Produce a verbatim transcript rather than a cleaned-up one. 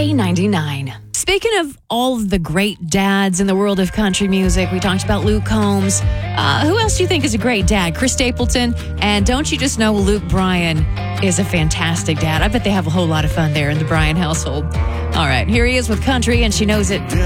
K ninety-nine. Speaking of all of the great dads in the world of country music, we talked about Luke Combs. Uh, who else do you think is a great dad? Chris Stapleton. And don't you just know Luke Bryan is a fantastic dad? I bet they have a whole lot of fun there in the Bryan household. All right, here he is with country, and she knows it.